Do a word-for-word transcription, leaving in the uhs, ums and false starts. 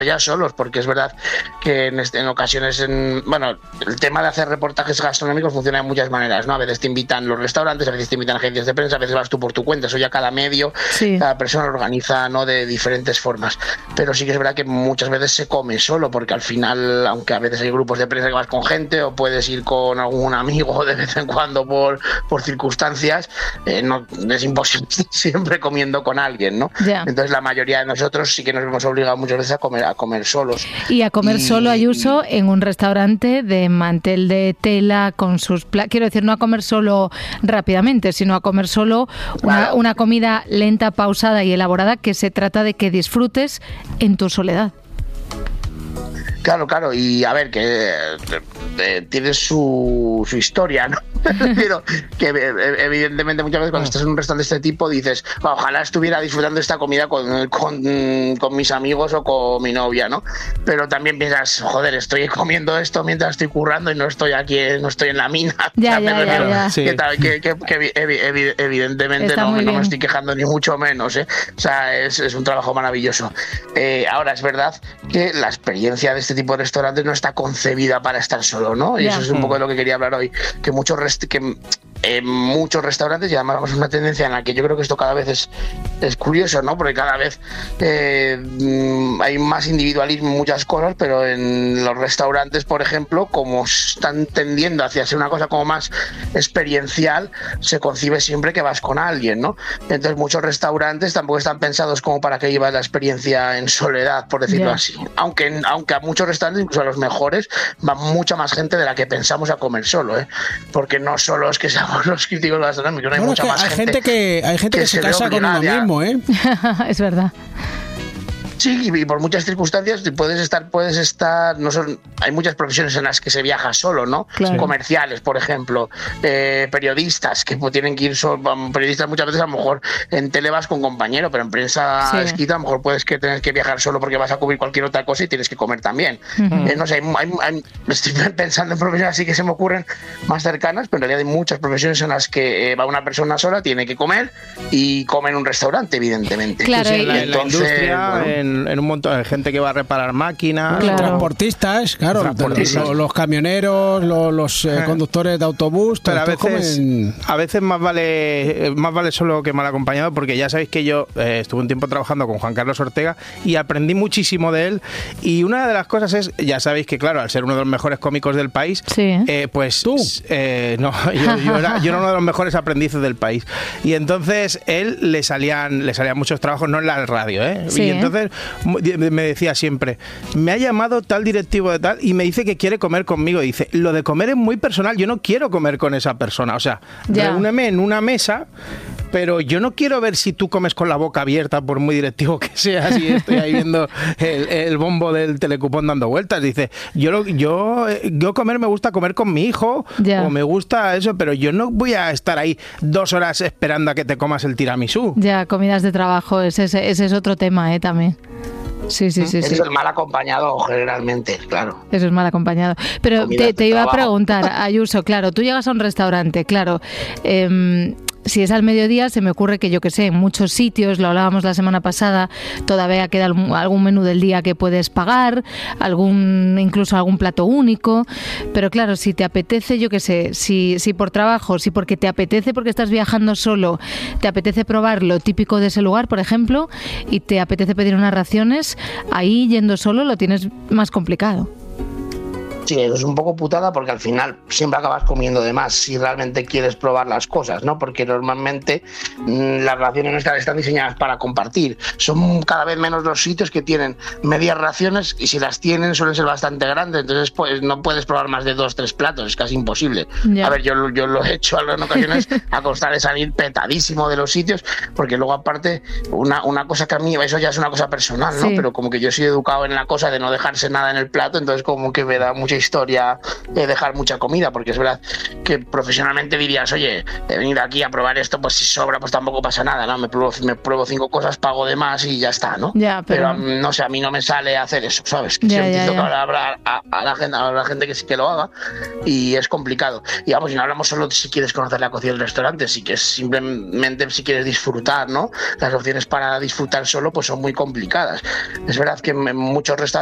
ya solos, porque es verdad que en, este, en ocasiones, en, bueno, el tema de hacer reportajes gastronómicos funciona de muchas maneras, ¿no? A veces te invitan los restaurantes, a veces te invitan agencias de prensa, a veces vas tú por tu cuenta, eso ya cada medio, sí. cada persona lo organiza, ¿no? De diferentes formas, pero sí que es verdad que muchas veces se come solo, porque al final, aunque a veces hay grupos de prensa que vas con gente o puedes ir con algún amigo de vez en cuando por, por circunstancias, eh, no, es imposible siempre comiendo con alguien, ¿no? Yeah. Entonces la mayoría de nosotros sí que nos hemos obligado muchas veces a comer a comer solos. Y a comer y, solo, Ayuso, y... en un restaurante de mantel de tela con sus platos. Quiero decir, no a comer solo rápidamente, sino a comer solo una, claro. una comida lenta, pausada y elaborada que se trata de que disfrutes en tu soledad. Claro, claro, y a ver, que eh, eh, tiene su, su historia, ¿no? Pero que eh, evidentemente muchas veces cuando estás en un restaurante de este tipo dices, ojalá estuviera disfrutando esta comida con, con, con mis amigos o con mi novia, ¿no? Pero también piensas, joder, estoy comiendo esto mientras estoy currando y no estoy aquí, no estoy en la mina. Ya, ya, ya, ya. Sí. Que, que, que, que evi, evidentemente no, no me estoy quejando ni mucho menos, ¿eh? O sea, es, es un trabajo maravilloso. Eh, ahora, es verdad que la experiencia de este tipo de restaurantes no está concebida para estar solo, ¿no? Y yeah. eso es un poco de lo que quería hablar hoy, que muchos rest- que en muchos restaurantes, y además es una tendencia en la que yo creo que esto cada vez es, es curioso, ¿no? Porque cada vez eh, hay más individualismo en muchas cosas, pero en los restaurantes, por ejemplo, como están tendiendo hacia ser una cosa como más experiencial, se concibe siempre que vas con alguien, ¿no? Entonces muchos restaurantes tampoco están pensados como para que llevas la experiencia en soledad, por decirlo yeah. así. Aunque, aunque a muchos restaurantes, incluso a los mejores, va mucha más gente de la que pensamos a comer solo, ¿eh? Porque no solo es que seamos los críticos gastronómicos, no hay bueno, mucha más hay gente, gente que hay gente que, que se, se casa con uno mismo, ¿eh? Es verdad. Sí, y por muchas circunstancias puedes estar, puedes estar, no son, hay muchas profesiones en las que se viaja solo, ¿no? Claro. Comerciales, por ejemplo, eh, periodistas que pues, tienen que ir solo, periodistas muchas veces a lo mejor en tele vas con compañero, pero en prensa sí. escrita a lo mejor puedes que tener que viajar solo porque vas a cubrir cualquier otra cosa y tienes que comer también. Uh-huh. Eh, no sé, hay, hay, hay, estoy pensando en profesiones así que se me ocurren más cercanas, pero en realidad hay muchas profesiones en las que eh, va una persona sola, tiene que comer y come en un restaurante, evidentemente. Claro, sí, en la, en la industria, bueno, en En, en un montón de gente que va a reparar máquinas, claro. transportistas, claro, transportistas. Los, los camioneros, los, los eh, conductores de autobús, pero a veces, comen... a veces más vale más vale solo que mal acompañado, porque ya sabéis que yo eh, estuve un tiempo trabajando con Juan Carlos Ortega y aprendí muchísimo de él, y una de las cosas es, ya sabéis que claro, al ser uno de los mejores cómicos del país, sí. eh, pues tú, eh, no, yo, yo, era, yo era uno de los mejores aprendices del país, y entonces él le salían le salían muchos trabajos, no en la radio, ¿eh? Sí. Y entonces me decía siempre, me ha llamado tal directivo de tal y me dice que quiere comer conmigo. Dice, lo de comer es muy personal, yo no quiero comer con esa persona. O sea, ya. reúneme en una mesa, pero yo no quiero ver si tú comes con la boca abierta, por muy directivo que seas, y estoy ahí viendo el, el bombo del telecupón dando vueltas. Dice, yo, lo, yo, yo comer me gusta comer con mi hijo, ya. o me gusta eso, pero yo no voy a estar ahí dos horas esperando a que te comas el tiramisú. Ya, comidas de trabajo, ese, ese, ese es otro tema, ¿eh? También. Sí, sí, sí. Eso sí. es mal acompañado generalmente, claro. Eso es mal acompañado. Pero te, te iba a preguntar, Ayuso, claro, tú llegas a un restaurante, claro, eh, si es al mediodía, se me ocurre que yo que sé, en muchos sitios, lo hablábamos la semana pasada, todavía queda algún, algún menú del día que puedes pagar, algún incluso algún plato único, pero claro, si te apetece, yo que sé, si, si por trabajo, si porque te apetece, porque estás viajando solo, te apetece probar lo típico de ese lugar, por ejemplo, y te apetece pedir unas raciones, ahí yendo solo lo tienes más complicado. Sí, eso es un poco putada porque al final siempre acabas comiendo de más si realmente quieres probar las cosas, ¿no? Porque normalmente mmm, las raciones nuestras están diseñadas para compartir. Son cada vez menos los sitios que tienen medias raciones, y si las tienen suelen ser bastante grandes, entonces pues no puedes probar más de dos, tres platos, es casi imposible. Yeah. A ver, yo, yo lo he hecho en ocasiones a costa de salir petadísimo de los sitios, porque luego aparte una, una cosa que a mí, eso ya es una cosa personal, ¿no? Sí. Pero como que yo soy educado en la cosa de no dejarse nada en el plato, entonces como que me da mucha mucha historia, eh, dejar mucha comida, porque es verdad que profesionalmente dirías, oye, he venido aquí a probar esto, pues si sobra, pues tampoco pasa nada, ¿no? Me pruebo, me pruebo cinco cosas, pago de más y ya está, ¿no? Ya, pero... pero no sé, a mí no me sale hacer eso, ¿sabes? Que ya, siempre ya, toca ya. hablar a, a, la gente, a la gente que sí que lo haga y es complicado. Y vamos, y no hablamos solo de si quieres conocer la cocina del restaurante, si que simplemente si quieres disfrutar, ¿no? Las opciones para disfrutar solo pues son muy complicadas. Es verdad que en muchos restaurantes